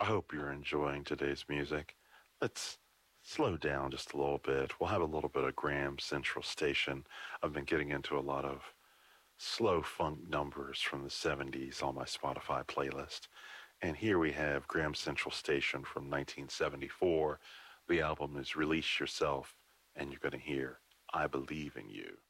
hope you're enjoying today's music. Let's slow down just a little bit. We'll have a little bit of Graham Central Station. I've been getting into a lot of slow funk numbers from the 70s on my Spotify playlist. And here we have Graham Central Station from 1974. The album is Release Yourself, and you're going to hear I Believe in You.